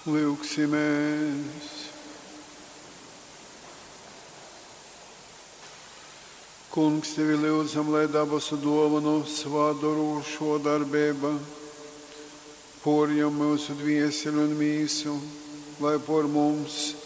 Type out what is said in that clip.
Lūksimies! Kungs, tevi lūdzam, lai dabasu dāvanu svādorošo darbība, porjam mūsu dvieseli un mīsu, lai por mums